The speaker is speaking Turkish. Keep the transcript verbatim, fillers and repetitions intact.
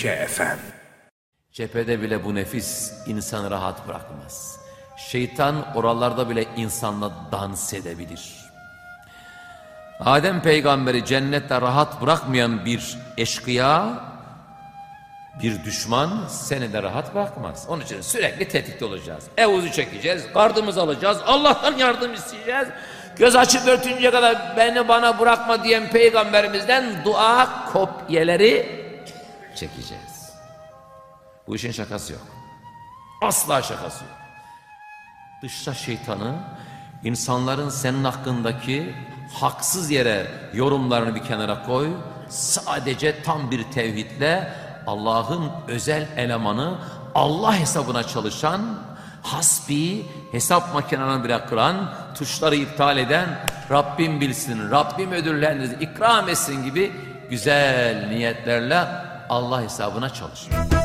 Peki efendim. Cephede bile bu nefis insanı rahat bırakmaz. Şeytan oralarda bile insanla dans edebilir. Adem peygamberi cennette rahat bırakmayan bir eşkıya, bir düşman seni de rahat bırakmaz. Onun için sürekli tetikte olacağız. Evuzu çekeceğiz, gardımızı alacağız, Allah'tan yardım isteyeceğiz. Göz açıp örtünceye kadar beni bana bırakma diyen peygamberimizden dua kopyeleri çekeceğiz. Bu işin şakası yok. Asla şakası yok. Dışta şeytanı, insanların senin hakkındaki haksız yere yorumlarını bir kenara koy. Sadece tam bir tevhidle Allah'ın özel elemanı, Allah hesabına çalışan, hasbi, hesap makinelerini bırakılan, tuşları iptal eden, Rabbim bilsin, Rabbim ödüllerinizi ikram etsin gibi güzel niyetlerle Allah hesabına çalışır.